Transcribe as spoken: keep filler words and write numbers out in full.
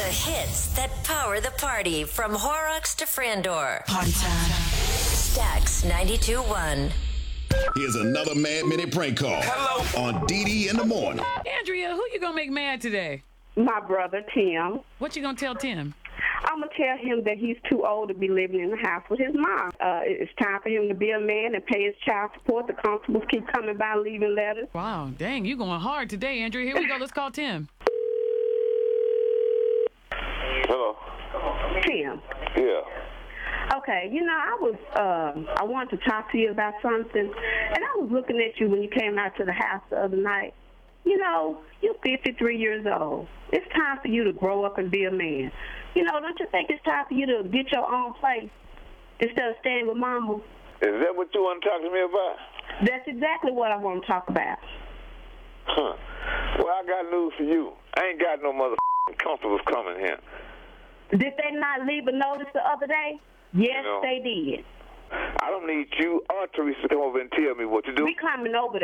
hits that power the party from Horrocks to Frandor. Party time. Stax ninety-two point one. Here's another Mad Minute prank call. Hello. On D D in the morning. Andrea, who you gonna make mad today? My brother, Tim. What you gonna tell Tim? I'm going to tell him that he's too old to be living in the house with his mom. Uh, it's time for him to be a man and pay his child support. The constables keep coming by leaving letters. Wow, dang, you going hard today, Andrea. Here we go. Let's call Tim. Hello. Tim. Yeah. Okay, you know, I was, uh, I wanted to talk to you about something, and I was looking at you when you came out to the house the other night. You know, you're fifty-three years old. It's time for you to grow up and be a man. You know, don't you think it's time for you to get your own place instead of staying with mama? Is that what you want to talk to me about? That's exactly what I want to talk about. Huh. Well, I got news for you. I ain't got no motherfucking constables coming here. Did they not leave a notice the other day? Yes, You know, they did. I don't need you or Teresa to come over and tell me what to do. We coming over there.